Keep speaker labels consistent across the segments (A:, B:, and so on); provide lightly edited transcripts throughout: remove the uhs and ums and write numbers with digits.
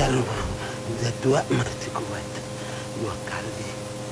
A: jarum udah tua masih kuat 2 kali.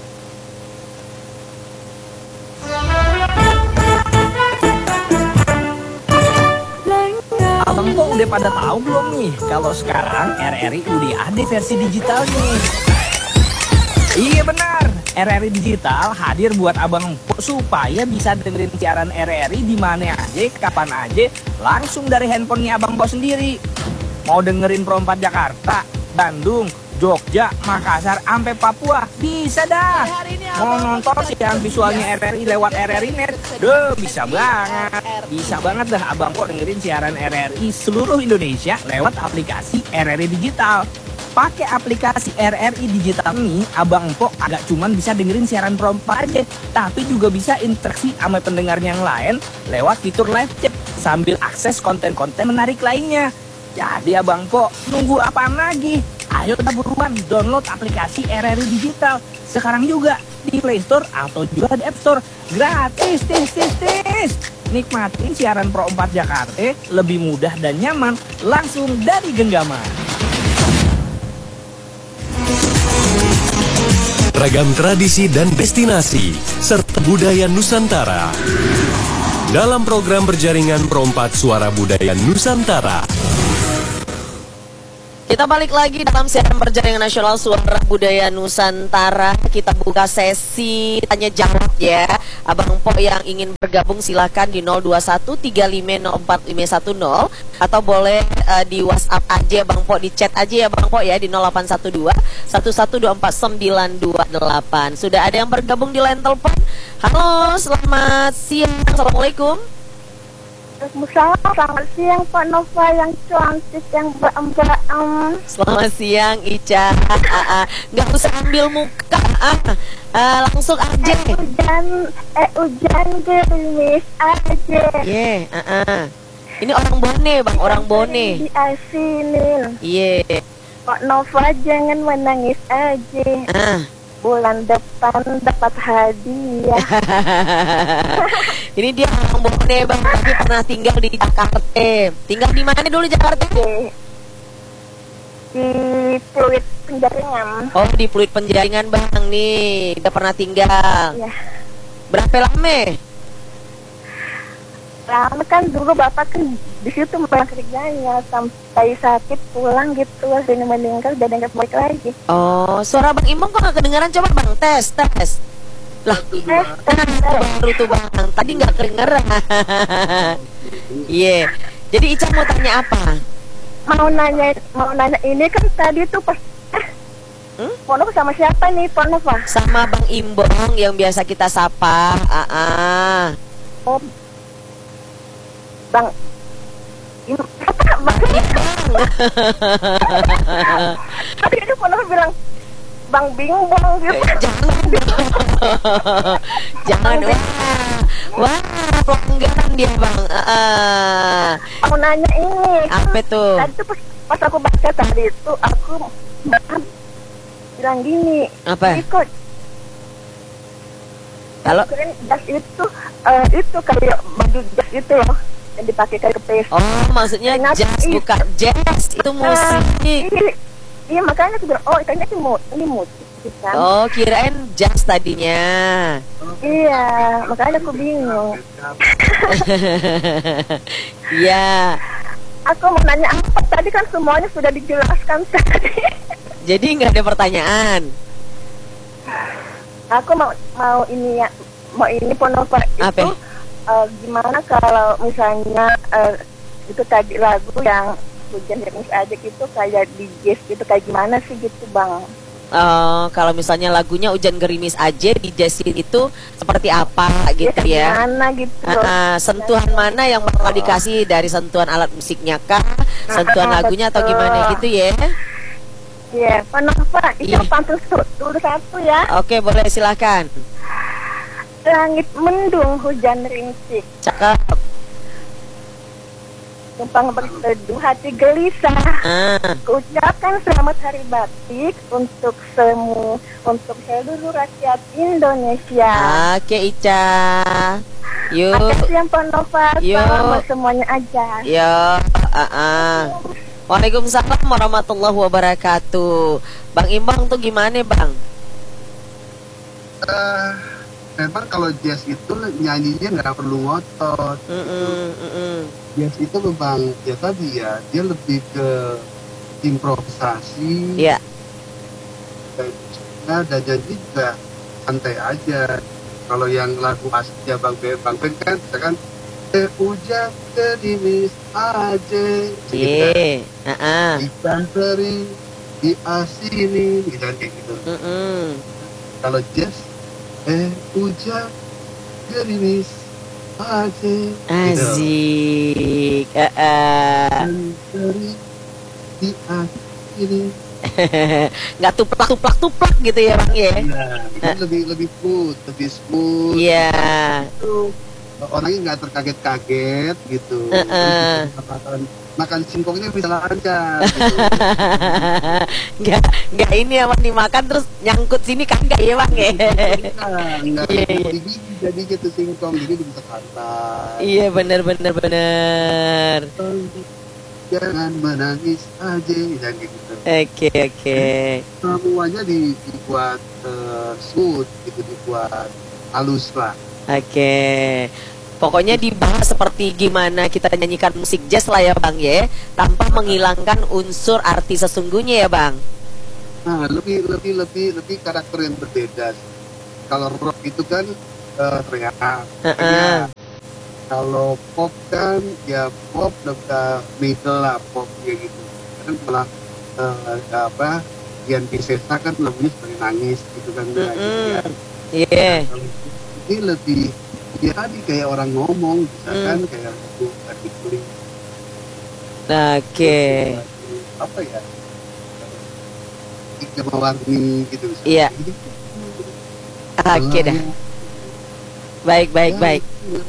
B: Abang kok udah pada tahu belum nih kalau sekarang RRI udah ada versi digital nih? Iya benar, RRI Digital hadir buat Abang Empok supaya bisa dengerin siaran RRI di mana aja, kapan aja, langsung dari handphonenya Abang Empok sendiri. Mau dengerin Pro 4 Jakarta, Bandung, Jogja, Makassar, sampai Papua, bisa dah. Mau nonton siaran visualnya RRI lewat RRI Net, bisa banget. Bisa banget dah Abang Empok dengerin siaran RRI seluruh Indonesia lewat aplikasi RRI Digital. Pakai aplikasi RRI Digital ini, Abang Empok agak cuman bisa dengerin siaran Pro 4 aja, tapi juga bisa interaksi sama pendengarnya yang lain lewat fitur live chat sambil akses konten-konten menarik lainnya. Jadi Abang Empok, nunggu apaan lagi? Ayo kita buruan download aplikasi RRI Digital sekarang juga di Play Store atau juga di App Store. Gratis, tis. Nikmatin siaran Pro 4 Jakarta lebih mudah dan nyaman langsung dari genggaman.
C: Ragam tradisi dan destinasi serta budaya Nusantara dalam program berjaringan Pro 4 Suara Budaya Nusantara.
D: Kita balik lagi dalam siaran berjaringan nasional Suara Budaya Nusantara. Kita buka sesi tanya jawab ya. Abang Empok yang ingin bergabung silakan di 02135045510 atau boleh di WhatsApp aja Bang Empok, di chat aja ya Bang Empok ya di 0812 1124928. Sudah ada yang bergabung di line telepon. Halo, selamat siang. Assalamualaikum.
E: Selamat siang Pak Nova yang cantik, yang mbak.
D: Selamat siang Ica. Nggak usah ambil muka, langsung aja.
E: Hujan gerimis aja.
D: Ini orang Bone Bang, orang Bone.
E: Diasinin. Pak Nova jangan menangis aja. Bulan depan dapat hadiah.
D: Ini dia orang Bone Bang, tapi pernah tinggal di Jakarta. Tinggal di mana dulu Jakarta?
E: Di Pluit Penjaringan.
D: Oh, di Pluit Penjaringan Bang nih. Udah pernah tinggal.
E: Iya.
D: Berapa lama?
E: Lama kan dulu bapak kan di situ pulang kerjanya sampai sakit pulang gitu, sini meninggal jadi nggak balik lagi.
D: Oh, suara Bang Imong kok nggak kedengaran, coba Bang tes. Lah, baru tuh Bang, tadi nggak kedengeran. Iya. Jadi Ica mau tanya apa?
E: Mau nanya ini kan tadi tuh pas Pono sama siapa nih Pono Pak?
D: Sama Bang Imbong yang biasa kita sapa.
E: Oh, Bang Imbong. Tadi itu Pono bilang Bang Bingbong gitu.
D: Jangan. Wah, pelanggaran dia Bang.
E: Mau nanya ini.
D: Apa tuh?
E: Tadi tuh pas aku baca tadi itu aku bilang gini.
D: Apa?
E: Ikut.
D: Kalau
E: jas itu kayak baju jas itu loh yang dipakai kayak ke pesta.
D: Oh, maksudnya jazz bukan jazz, itu musik.
E: Iya, makanya aku bilang, oh ikannya ini musik kan?
D: Oh, kirain jazz tadinya.
E: Iya, makanya aku bingung.
D: Iya.
E: Aku mau nanya apa? Tadi kan semuanya sudah dijelaskan tadi.
D: Jadi nggak ada pertanyaan.
E: Aku mau ini Ponova itu gimana kalau misalnya itu tadi lagu yang hujan gerimis aja gitu kayak di jazz gitu, kayak gimana sih gitu Bang?
D: Kalau misalnya lagunya hujan gerimis aja di jazz itu seperti apa gitu ya?
E: Gimana gitu?
D: Sentuhan mana yang bakal dikasih dari sentuhan alat musiknya kah? Sentuhan lagunya atau gimana gitu ya?
E: Iya, Ponova, itu pantun dulu satu ya.
D: Oke, boleh silahkan.
E: Langit mendung, hujan rintik.
D: Cakep.
E: Tumpang berteduh, hati gelisah. Ucapkan selamat hari batik untuk seluruh rakyat Indonesia.
D: Oke Ica. Yuk.
E: Makasih yang Ponova, sama semuanya aja.
D: Yuk. Waalaikumsalam warahmatullahi wabarakatuh. Bang Imbang tuh gimana Bang?
F: Memang kalau jazz itu nyanyinya nggak perlu ngotot. Jazz itu memang ya tadi ya, dia lebih ke improvisasi.
D: Iya.
F: Dan nyanyi juga santai aja. Kalau yang lagu aslinya Bang Ben kan, misalkan hujan gerimis aja.
D: Iya.
F: Ikan teri di asini, gitu kayak gitu. Kalau jazz, hujan gerimis aja.
D: Asik.
F: Ikan teri di asini.
D: Nggak tuplak gitu ya Bang ya?
F: Nah, lebih smooth.
D: Iya.
F: Orangnya nggak terkaget-kaget gitu. Makan singkongnya bisa lancar. Gitu.
D: Nggak ini apa dimakan terus nyangkut sini kagak ya Bang ya?
F: Nggak gigi jadi gitu singkong, jadi bisa santai.
D: Iya benar.
F: Jangan menangis aja, jangan gitu.
D: Oke.
F: Semuanya dibuat smooth, gitu, dibuat halus lah.
D: Oke. Pokoknya dibahas seperti gimana kita nyanyikan musik jazz lah ya Bang ya, tanpa menghilangkan unsur arti sesungguhnya ya Bang.
F: Nah, lebih karakter yang berbeda. Kalau rock itu kan teriak. Kalau pop kan ya pop lebih middle lah popnya gitu. Kan malah Dian Piscesa kan lagunya seperti nangis gitu kan.
D: Iya.
F: Ini lebih ya tadi kayak orang ngomong, misalkan kayak lagu artikel.
D: Oke.
F: Apa ya? Tiga mewarni gitu.
D: Iya. Oke dah. Baik.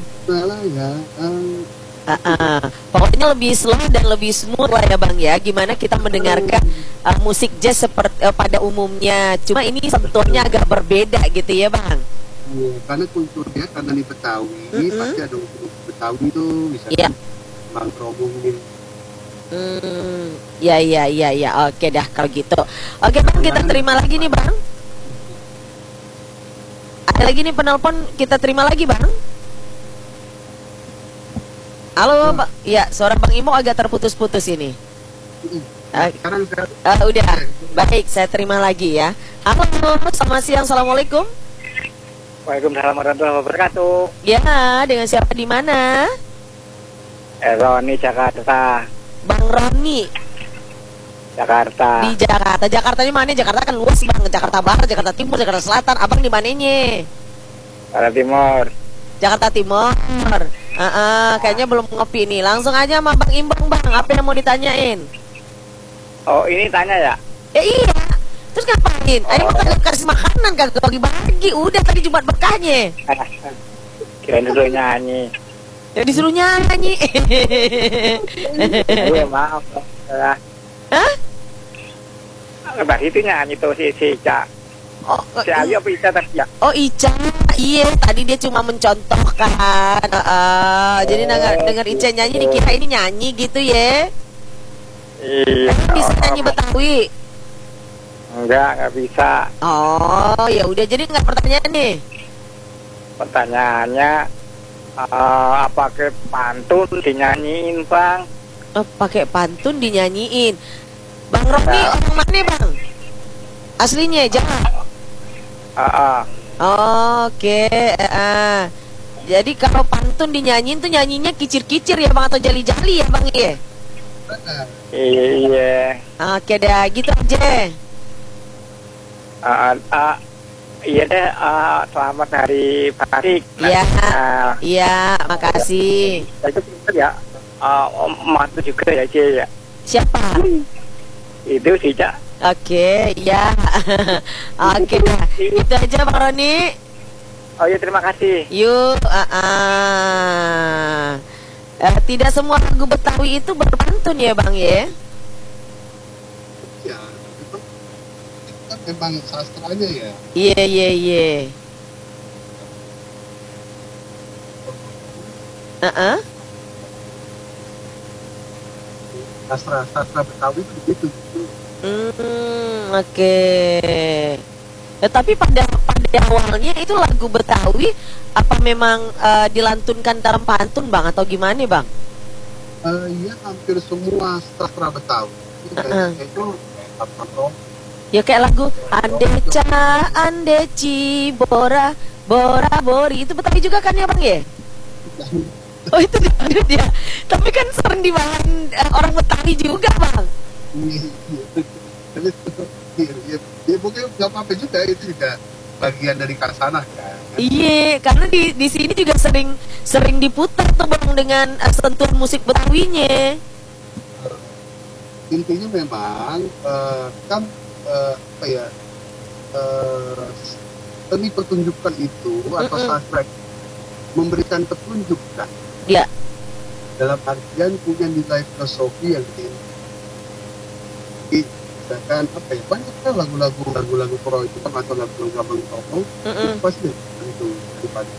D: Pokoknya lebih slow dan lebih smooth lah ya Bang ya. Gimana kita mendengarkan musik jazz seperti pada umumnya. Cuma ini sentuhnya agak berbeda gitu ya Bang.
F: Iya, karena kulturnya karena di Betawi, pasti ada unsur Betawi tuh, misalnya Bang Romong gitu.
D: Ya. Oke dah kalau gitu. Oke Bang, kita terima lagi nih Bang. Ada lagi nih penelpon, kita terima lagi Bang. Halo Pak. Ya, suara Bang Imo agak terputus-putus ini.
F: Sekarang saya
D: Udah. Baik, saya terima lagi ya. Halo, selamat siang. Assalamualaikum.
G: Waalaikumsalam warahmatullahi wabarakatuh.
D: Ya, dengan siapa di mana?
G: Roni, Jakarta.
D: Bang Roni.
G: Jakarta.
D: Di Jakarta. Jakarta di mana? Jakarta kan luas Bang. Jakarta Barat, Jakarta Timur, Jakarta Selatan. Abang di mananya?
G: Jakarta Timur.
D: Jakarta Timur. Kayaknya belum ngopi nih. Langsung aja sama Bang Imbang Bang. Apa yang mau ditanyain?
G: Oh, ini tanya ya?
D: Ya iya. Terus ngapain? Ayo makan kasih makanan kagak bagi-bagi. Udah tadi Jumat berkahnya.
G: Kirain dulu nyanyi.
D: Ya disuruh nyanyi.
G: Gue maaf ya.
D: Hah?
G: Lepas itu nyanyi tuh si Ica. Si Ayu apa Ica tadi ya?
D: Oh Ica, iya tadi dia cuma mencontohkan. Jadi denger Ica nyanyi dikira ini nyanyi gitu ya?
G: Iya.
D: Bisa nyanyi Betawi?
G: Enggak bisa.
D: Oh ya udah, jadi nggak pertanyaan nih.
G: Pertanyaannya apa ke pantun dinyanyiin Bang?
D: Oh, pakai pantun dinyanyiin. Bang Roni orang mana Bang? Aslinya Jawa. Oke. Jadi kalau pantun dinyanyiin tuh nyanyinya kicir-kicir ya Bang, atau jali-jali ya Bang ya?
G: Iya.
D: Oke dah, gitu aja.
G: Iya deh, selamat hari Batik.
D: Iya, makasih.
G: Itu ya, mantu juga ya Cie ya.
D: Siapa?
G: Itu sih Cak.
D: Oke, ya. Oke dah, itu aja Bang Roni.
G: Oh iya, terima kasih.
D: Yuk, tidak semua lagu Betawi itu berpantun ya Bang ya?
F: ya kan memang sastranya ya.
D: Iya.
F: sastra Betawi itu begitu.
D: Oke. Ya, tapi pada awalnya itu lagu Betawi apa memang dilantunkan dalam pantun bang atau gimana bang?
F: Ya hampir semua sastra Betawi itu apa
D: ya kayak lagu Andeci Bora Bora Bori itu Betawi juga kan ya bang ya? Oh itu dangdut ya. Tapi kan sering dibawain orang Betawi juga bang.
F: Ya mungkin nggak apa-apa juga, itu juga bagian dari kasanah kan.
D: Iya, karena di sini juga sering diputar tuh bang dengan sentuhan musik Betawinya.
F: Intinya memang kan apa ya, seni pertunjukan itu atau sastra memberikan petunjuk kan.
D: Ya.
F: Dalam artian punya nilai filosofi yang tinggi. Misalkan apa ya, banyak kan lagu-lagu pro itu kan, atau lagu-lagu Abang Tomo itu pasti itu daripada.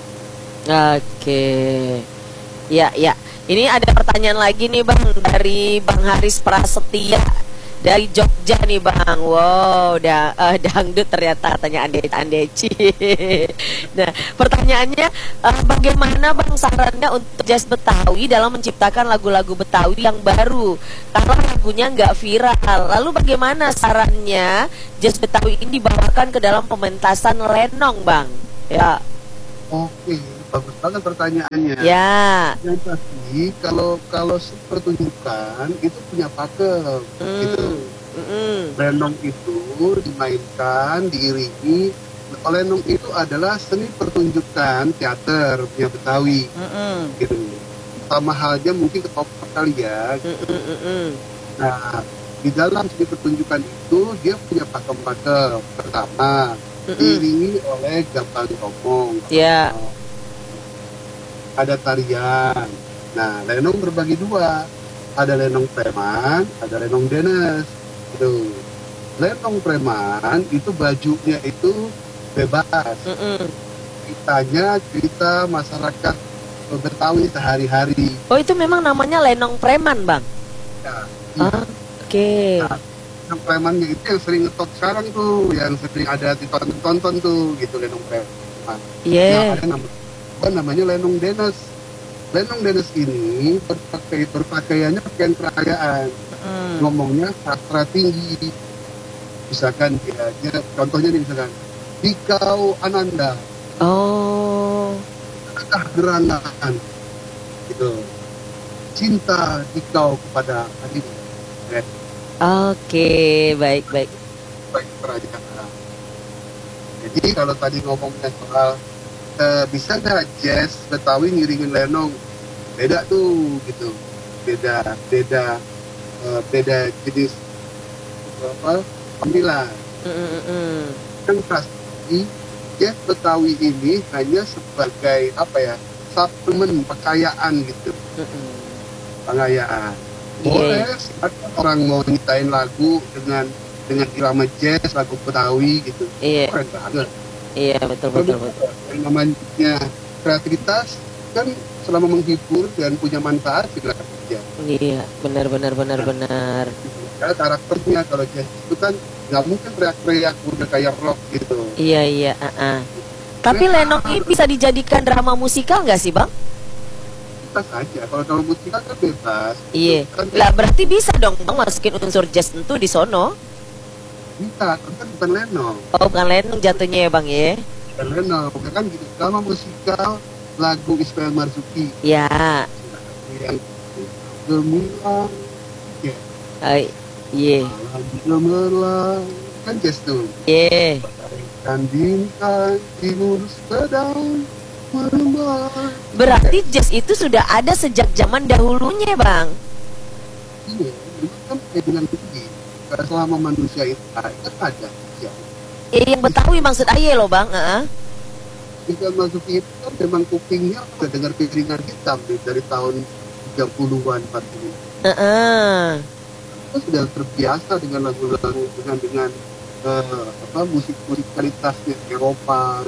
D: Oke. Ya. Ini ada pertanyaan lagi nih bang dari Bang Haris Prasetya dari Jogja nih bang. Wow, dangdut ternyata katanya Andeci. Nah, pertanyaannya bagaimana bang sarannya untuk jazz Betawi dalam menciptakan lagu-lagu Betawi yang baru kalau lagunya nggak viral? Lalu bagaimana sarannya jazz Betawi ini dibawakan ke dalam pementasan lenong bang? Ya.
F: Oke, bagus banget pertanyaannya.
D: Ya.
F: Yang pasti kalau pertunjukan itu punya pakem gitu. Lenong itu dimainkan, diiringi. Lenong itu adalah seni pertunjukan teater punya Betawi, gitu. Sama halnya mungkin ketoprak kali ya. Nah, di dalam seni pertunjukan itu dia punya pakem-pakem. Pertama, diiringi oleh gambang tomong.
D: Ya.
F: Ada tarian. Nah, lenong berbagi dua. Ada lenong preman, ada lenong denes. Gitu. Lenong preman itu bajunya itu bebas. Ceritanya cerita masyarakat Betawi sehari-hari.
D: Oh, itu memang namanya lenong preman, bang?
F: Ya.
D: Oke.
F: Nah, lenong premannya itu yang sering ngetop sekarang tuh, yang sering ada ditonton tuh, gitu, lenong preman.
D: Iya.
F: Nah, ada namanya lenong denes. Lenong denes ini berpakaiannya pakaian perayaan. Ngomongnya sastra tinggi. Misalkan dia contohnya nih, misalkan Dikau Ananda.
D: Oh.
F: Adakah gerangan gitu. Cinta Dikau kepada Adit.
D: Oke, baik.
F: Baik perayaan. Jadi kalau tadi ngomongnya soal bisa nggak jazz Betawi ngiringin lenong, beda tuh gitu, beda jenis pemilihan. Yang pasti jazz Betawi ini hanya sebagai apa ya, suplemen pakaian gitu, pengayaan. Boleh orang mau nyiptain lagu dengan irama jazz, lagu Betawi gitu, keren banget.
D: Iya, betul.
F: Yang namanya kreativitas kan selama menghibur dan punya manfaat silakan aja.
D: Iya, benar.
F: Ya, karakternya kalau jazz itu kan nggak mungkin teriak-teriak udah kayak rock gitu.
D: Iya. Tapi lenong ini bisa dijadikan drama musikal nggak sih bang?
F: Bisa saja. Kalau musikal kan bebas.
D: Iya.
F: Kan
D: Lah berarti bisa dong bang masukin unsur jazz itu di sono?
F: bisa, kan bukan lenong.
D: Oh, bukan lenong jatuhnya ya bang ya?
F: Bukan lenong, kan gitu. Drama musikal lagu Ismail Marzuki.
D: Ya.
F: Yang gemilang, ya.
D: Iya.
F: Malam gemerlang, kan jazz tuh.
D: Iya.
F: Dan bintang timur sedang merembang.
D: Berarti jazz itu sudah ada sejak zaman dahulunya bang?
F: Iya, itu kan kayak bilang begini. Selama manusia itu kan ada ya.
D: Yang Betawi maksud aye loh bang.
F: Ismail Marzuki itu kan memang kupingnya udah dengar piringan hitam dari tahun 30-an 40-an. Itu sudah terbiasa dengan lagu-lagu dengan musikalitasnya Eropa.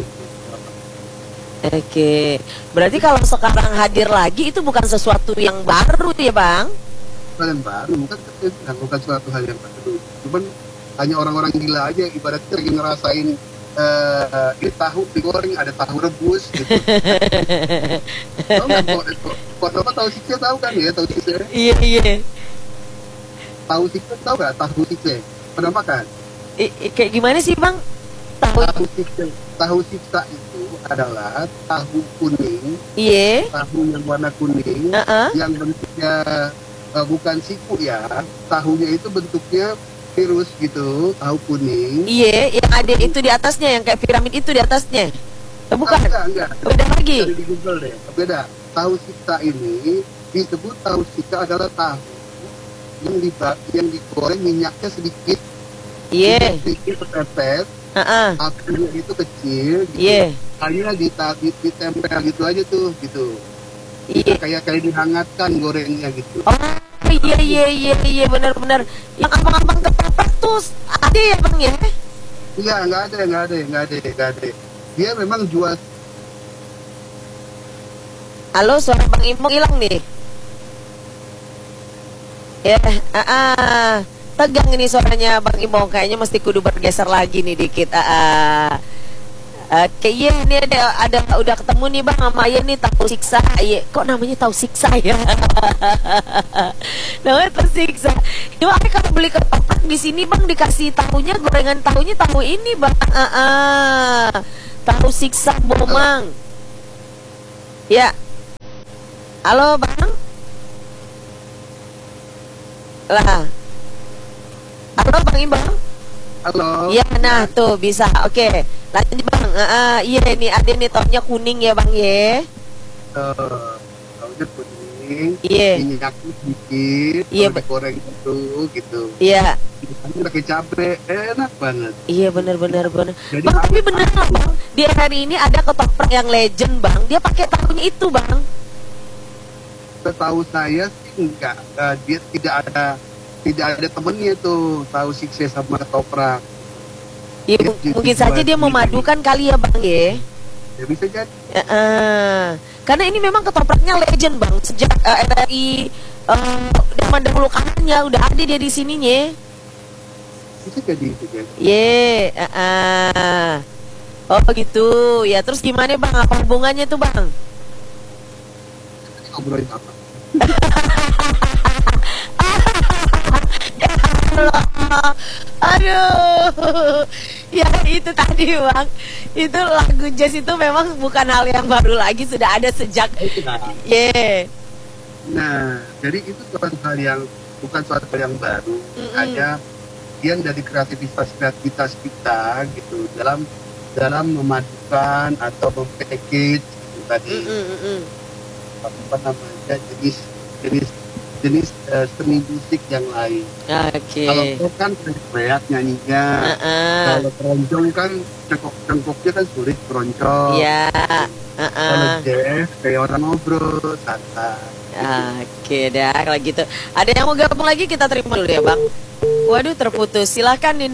D: Oke, berarti kalau sekarang hadir lagi itu bukan sesuatu yang baru ya bang?
F: hal yang baru, bukan suatu hal yang baru. Cuman hanya orang-orang gila aja ibaratnya lagi ngerasain ini tahu digoreng, ada tahu rebus gitu. Tahu nggak tahu sikse tahu kan ya, tahu sikse?
D: Iya.
F: Tahu sikse tahu nggak? Tahu sikse pernah makan?
D: Kayak gimana sih bang?
F: Tahu siksa itu adalah tahu kuning.
D: Iya.
F: Tahu yang warna kuning, yang bentuknya bukan siku ya. Tahunya itu bentuknya virus gitu, tahu kuning.
D: Iya, yang ada itu di atasnya, yang kayak piramid itu di atasnya. Bukan?
F: Enggak.
D: Beda lagi.
F: Di Google deh. Beda. Tahu siksa ini disebut tahu siksa adalah tahu yang digoreng minyaknya sedikit.
D: Iya.
F: Sedikit pepes. Apinya itu kecil. Gitu.
D: Iya.
F: Hanya ditempel gitu aja tuh, gitu.
D: Iya.
F: Kayak dihangatkan gorengnya gitu.
D: Oh iya benar-benar. Yang abang-abang ketoprak tuh ada ya bang ya?
F: Iya, nggak ada. Dia memang jual.
D: Halo, suara Bang Imo hilang nih. Ya, tegang ini suaranya Bang Imo, kayaknya mesti kudu bergeser lagi nih dikit. Kayaknya ini ada udah ketemu nih bang sama Ayah nih tahu siksa. Iya, kok namanya tahu siksa ya? Namanya tahu siksa. Cuma kalau beli ketoprak di sini bang dikasih tahunya, gorengan tahunya tahu ini bang. Tahu siksa bomang. Ya. Halo bang. Lah. Halo bang Imbang.
F: Halo.
D: Ya, nah tuh bisa. Oke. Lanjut bang. Iya ini ada nih taunya kuning ya bang ya.
F: Taunya kuning.
D: Iya.
F: Minyaknya sedikit.
D: Iya.
F: Goreng gitu.
D: Iya.
F: Ini pakai cabai, enak banget.
D: Iya benar.
F: Jadi
D: Bang tapi bener lah bang. Di hari ini ada ketoprak yang legend bang. Dia pakai tahunya itu bang.
F: Setahu saya sih enggak. Dia tidak ada temennya tuh tahu sikse sama ketoprak.
D: Ya, mungkin saja dia memadukan kali ya bang ya.
F: Ya bisa jadi.
D: Karena ini memang ketopraknya legend bang. Sejak RRI zaman dahulu kanannya udah ada dia di sininya.
F: Bisa jadi.
D: Oh gitu. Ya terus gimana bang? Apa hubungannya tuh bang?
F: Ngobrolin apa?
D: Aduh. Ya itu tadi bang. Itu lagu jazz itu memang bukan hal yang baru lagi, sudah ada sejak.
F: Nah, jadi itu bukan suatu hal yang baru. Hanya yang dari kreativitas kita gitu dalam memadukan atau mempackage gitu, tadi apa namanya jenis seni musik yang lain. Kalau itu kan teriak nyanyinya, kalau keroncong kan cengkoknya kan sulit keroncong. Kalau jazz kayak orang ngobrol santai.
D: Oke dah kalau gitu. Ada yang mau gabung lagi kita terima dulu ya bang. Waduh terputus. Silahkan di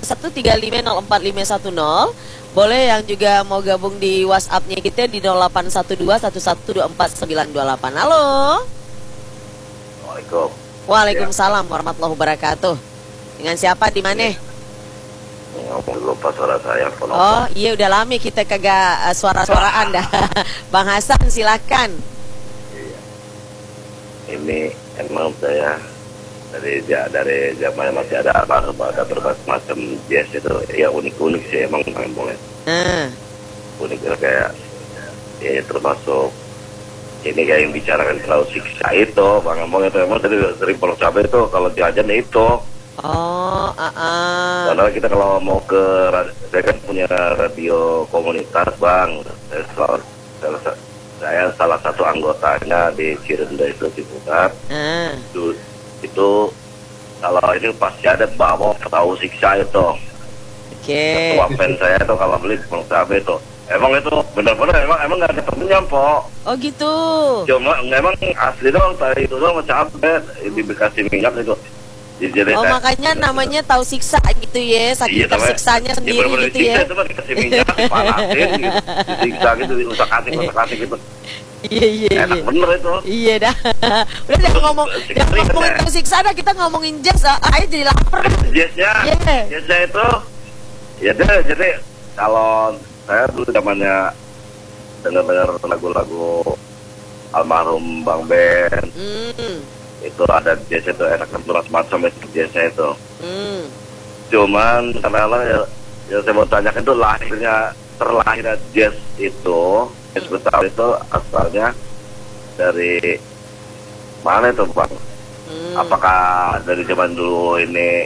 D: 0213504510. Boleh yang juga mau gabung di WhatsApp-nya kita di 081211249928. Halo.
H: Assalamualaikum.
D: Waalaikumsalam warahmatullahi wabarakatuh. Dengan siapa di mana?
H: Ngomong lupa suara saya.
D: Oh iya udah lama kita kagak suara-suaraan dah. Bang Hasan silakan.
H: Iya. Ini emang saya dari zaman masih ada berbagai macam jazz itu ya unik sih emang boleh. Unik kayak ya termasuk ini kayak yang bicarakan kalau siksa itu bang ngomong itu emang dari Pulau Cabai itu kalau diajan itu. Karena kita kalau mau ke saya kan punya radio komunitas bang. Saya salah satu anggotanya di Cirende itu di Pusat. Itu kalau ini pasti ada bawa tahu siksa itu. Ketua pen saya itu kalau beli Pulau Cabai itu. Emang itu benar-benar emang nggak ada temennya po.
D: Oh gitu.
H: Cuma emang asli dong tadi itu dong cabai dikasih minyak itu. Jadi,
D: makanya namanya tahu siksa gitu ya, saking tersiksanya sendiri gitu ya.
H: Itu mah dikasih minyak, dipanasin gitu, disiksa gitu, diusak-atik gitu.
D: Iya.
H: Enak bener itu.
D: Iya dah. Udah jangan ngomongin musik sana, kita ngomongin jazz. Ayo jadi lapar.
H: Jazznya itu, ya deh. Jadi kalau saya dulu zamannya dengar lagu-lagu almarhum Bang Ben, itu ada jazz itu enak macam itu jazznya itu. Cuman karena ya saya mau tanyakan itu terlahirnya jazz itu, jazz Betawi itu asalnya dari mana itu Bang? Apakah dari zaman dulu ini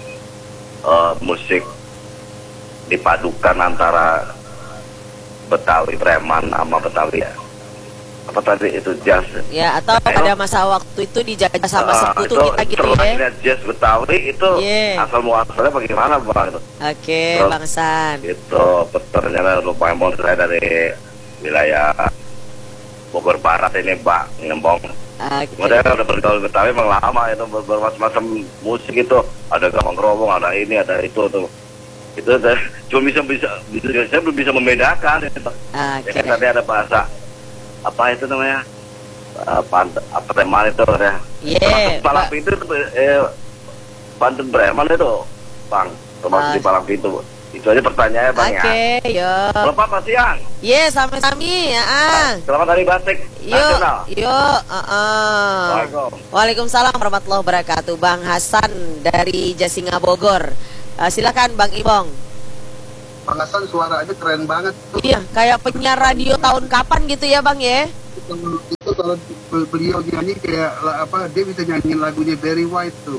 H: musik dipadukan antara Betawi preman sama Betawi ya? Apa tadi itu jazz? Ya,
D: atau pada masa waktu itu dijajah sama sekutu kita gitu ya?
H: Jazz Betawi itu asal muasalnya bagaimana Bang?
D: Oke, Bang San.
H: Itu ternyata lumayan saya dari wilayah Bogor Barat ini Mbak Ngembong. Kemudian udah bergaul Betawi memang lama itu bermacam-macam musik itu, ada gambang keromong, ada ini, ada itu tuh. Itu cuma saya belum bisa membedakan itu. Ya kan tadi ada bahasa apa itu namanya preman itu ya. Palang Pintu itu Banten preman itu Bang, termasuk di Palang Pintu. Itu aja pertanyaannya Bang ya.
D: Oke, yuk.
H: Selamat siang.
D: Sami-sami ya.
H: Selamat Hari Batik Nasional.
D: Yuk. Waalaikumsalam warahmatullahi wabarakatuh. Bang Hasan dari Jasinga Bogor. Silakan Bang Ibong.
F: Bang Hasan suaranya keren banget tuh.
D: Iya, kayak penyiar radio tahun kapan gitu ya Bang ya?
F: Itu kalau beliau nyanyi kayak apa, dia bisa nyanyiin lagunya Barry White tuh.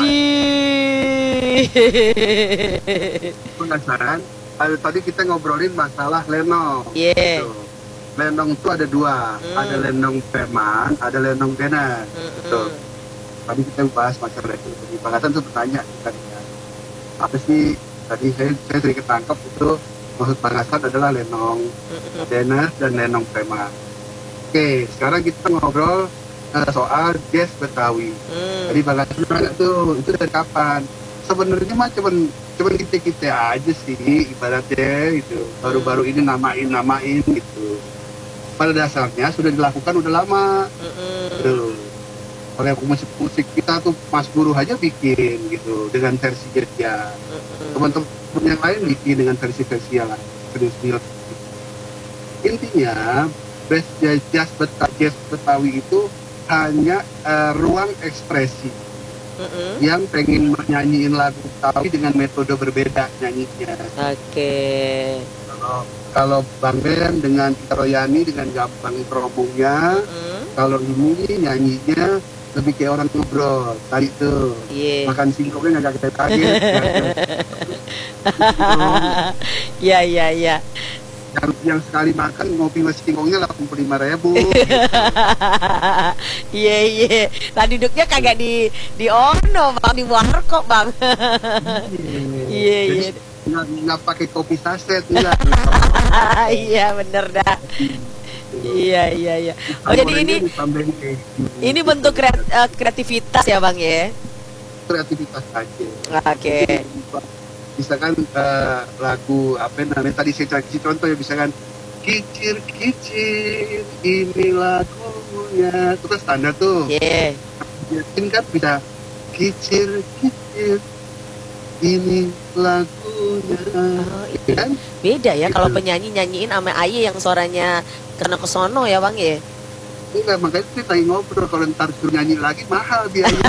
F: Bang Hasan, tadi kita ngobrolin masalah lenong. Gitu. Lenong itu ada dua, ada lenong preman, ada lenong tenar. Tadi kita bahas masalah itu. Bang Hasan tuh bertanya tadinya, apa sih? Tadi saya sering ketangkap itu maksud Bang Hasan adalah lenong tenar dan lenong preman. Oke, sekarang kita ngobrol soal jazz Betawi. Jadi Bang Hasan nanya tuh, itu dari kapan? Sebenarnya mah cuman kita aja sih ibaratnya itu. Baru-baru ini namain gitu. Pada dasarnya sudah dilakukan udah lama. Oleh musik kita tuh Mas Guru aja bikin gitu dengan versi jazz. Teman-teman yang lain bikin dengan versi-versi yang lain. Intinya jazz Betawi itu hanya ruang ekspresi yang pengen nyanyiin lagu Betawi dengan metode berbeda nyanyinya. Kalau Bang Ben dengan Royani dengan gambang keromongnya, kalau ini nyanyinya lebih kayak orang ngobrol tadi tuh, makan singkongnya nggak kaget.
D: Iya.
F: Yang sekali makan ngopi masih singkongnya 85.000.
D: Iya. Tadi duduknya kagak di ono Bang, di warkop Bang. Iya.
F: Nggak pakai kopi saset enggak.
D: Iya bener dah. Iya. Oh jadi ini bentuk kreativitas ya Bang ya?
F: Kreativitas aja.
D: Oke.
F: Misalkan lagu apa namanya tadi saya kasih contoh ya, misalkan kicir ini lagunya itu kan standar tuh. Yakin kan bisa kicir ini lagunya. Kan?
D: Beda ya gitu. Kalau penyanyi nyanyiin sama Aye yang suaranya kena kesono ya Bang ya.
F: Enggak, makanya kita lagi ngobrol kalau ntar suruh nyanyi lagi mahal biaya.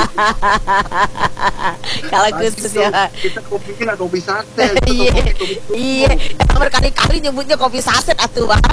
D: Kalau khusus ya
F: kita kopinya nggak kopi saset.
D: Iya, berkali-kali nyebutnya kopi saset atuh Bang.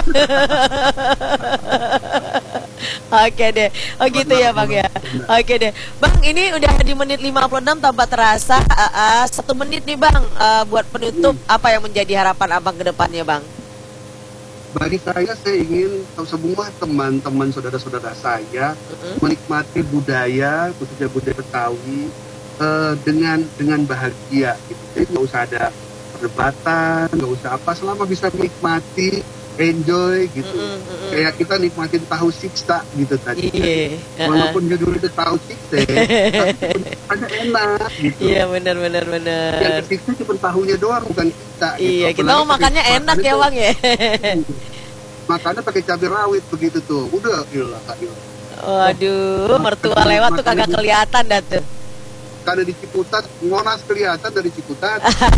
D: Oke deh, oh gitu ya Bang ya. Oke deh Bang, ini udah di menit 56 tanpa terasa. 1 menit nih Bang, buat penutup apa yang menjadi harapan Abang ke depannya Bang?
F: Bagi saya ingin semua teman-teman saudara-saudara saya menikmati budaya, khususnya budaya Betawi dengan bahagia gitu. Jadi nggak usah ada perdebatan, nggak usah apa, selama bisa menikmati, enjoy gitu. Kayak kita nikmatin tahu siksa gitu tadi. Walaupun judul itu tahu siksa, ada enak gitu.
D: Iya benar.
F: Yang kesiksa cuma tahunya doang, bukan kita.
D: Iya,
F: gitu.
D: kita mau makannya enak ya Bang ya.
F: Makannya pakai cabai rawit begitu tuh. Udah gila Kak Ila.
D: Waduh, mertua lewat tuh kagak kelihatan dah tuh.
F: Karena di Ciputat, Monas kelihatan dari Ciputat.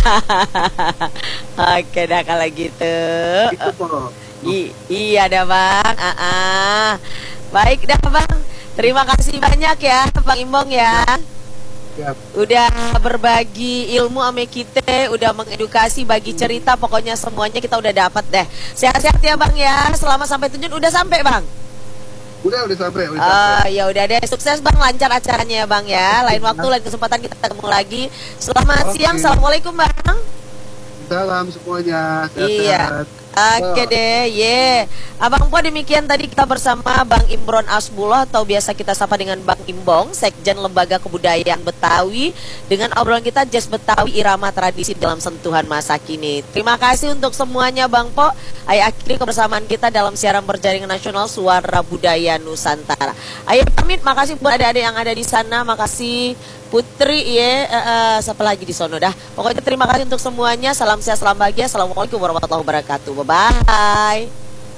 D: Oke dah kalau gitu.
F: Itu kok.
D: Iya dah Bang. Baik dah Bang. Terima kasih banyak ya Bang Imbong ya. Udah berbagi ilmu sama kita, udah mengedukasi, bagi cerita, pokoknya semuanya kita udah dapat deh. Sehat-sehat ya Bang ya. Selamat sampai tujuan. Udah sampai Bang?
F: Udah sampai.
D: Ya udah deh, sukses Bang, lancar acaranya ya Bang ya. Lain waktu, lain kesempatan kita ketemu lagi. Selamat siang, assalamualaikum Bang.
F: Salam semuanya.
D: Iya. Oke deh, Abang Po, demikian tadi kita bersama Bang Imron Asbullah atau biasa kita sapa dengan Bang Imbong, Sekjen Lembaga Kebudayaan Betawi, dengan obrolan kita Jazz Betawi Irama Tradisi dalam Sentuhan Masa Kini. Terima kasih untuk semuanya Bang Po. Ayo akhiri kebersamaan kita dalam siaran berjaringan nasional Suara Budaya Nusantara. Ayo pamit, makasih buat adik-adik yang ada di sana, makasih Putri siapa lagi di sono dah. Pokoknya terima kasih untuk semuanya. Salam sehat, salam bahagia. Assalamualaikum warahmatullahi wabarakatuh. Bye-bye.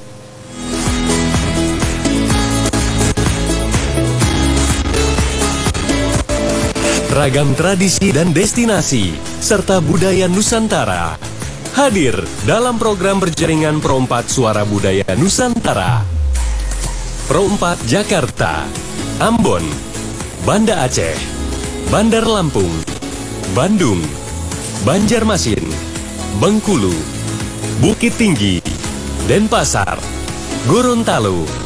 C: Ragam tradisi dan destinasi serta budaya Nusantara hadir dalam program berjaringan Pro 4 Suara Budaya Nusantara. Pro 4 Jakarta, Ambon, Banda Aceh, Bandar Lampung, Bandung, Banjarmasin, Bengkulu, Bukit Tinggi, Denpasar, Gorontalo,